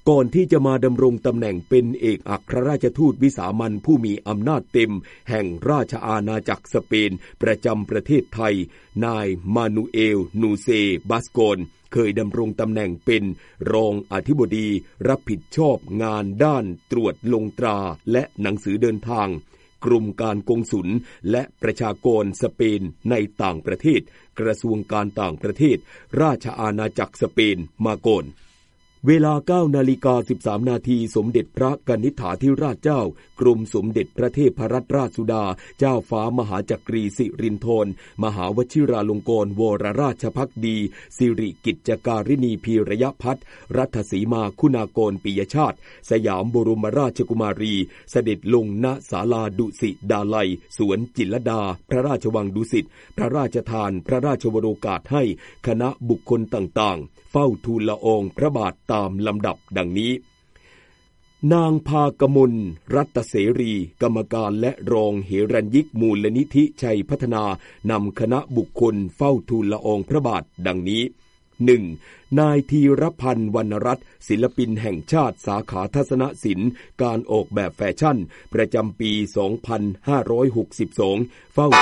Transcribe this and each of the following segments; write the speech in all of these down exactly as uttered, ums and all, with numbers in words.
ก่อนที่จะมาดำรงตำแหน่งเป็นเอกอัครราชทูตวิสามัญผู้มีอำนาจเต็มแห่งราชอาณาจักรสเปนประจำประเทศไทยนายมานูเอลนูเซบาสโกนเคยดำรงตำแหน่งเป็นรองอธิบดีรับผิดชอบงานด้านตรวจลงตราและหนังสือเดินทางกรมการกงสุลและประชากรสเปนในต่างประเทศกระทรวงการต่างประเทศราชอาณาจักรสเปนมาก่อนเวลา เก้านาฬิกาสิบสาม นาทีสมเด็จพระกนิษฐาธิราชเจ้ากรมสมเด็จพระเทพรัตนราชสุดาเจ้าฟ้ามหาจักรีสิรินธรมหาวชิราลงกรณ์วรราชภักดีสิริกิจการินีพีรยพัฒน์รัตสีมาคุณากรปิยชาติสยามบรมราชกุมารีเสด็จลงณศาลาดุสิตดาลัยสวนจิตรลดาพระราชวังดุสิตพระราชทานพระราชวโรกาสให้คณะบุคคลต่างๆเฝ้าทูลละอองพระบาทตามลำดับดังนี้นางภากมลรัตเสรีกรรมการและรองเหรัญยิกมูลนิธิชัยพัฒนานำคณะบุคคลเฝ้าทูลละอองพระบาทดังนี้ หนึ่ง. นายธีรพันธ์วรรณรัตน์ศิลปินแห่งชาติสาขาทัศนศิลป์การออกแบบแฟชั่นประจำปี สองพันห้าร้อยหกสิบสอง เฝ้า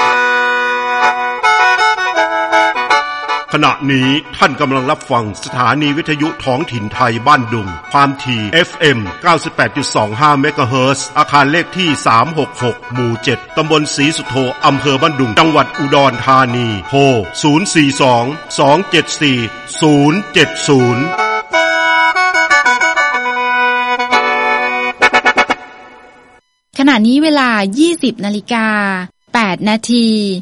ขณะนี้ท่านกำลังรับฟังสถานีวิทยุท้องถิ่นไทยบ้านดุงความถี่ เอฟ เอ็ม เก้าสิบแปดจุดสองห้า เมกะเฮิรตซ์อาคารเลขที่สามหกหกหมู่เจ็ดตำบลศรีสุโธอำเภอบ้านดุงจังหวัดอุดรธานีโทรศูนย์ สี่ สอง สอง เจ็ด สี่ ศูนย์ เจ็ด ศูนย์ขณะนี้เวลา ยี่สิบนาฬิกาแปดนาที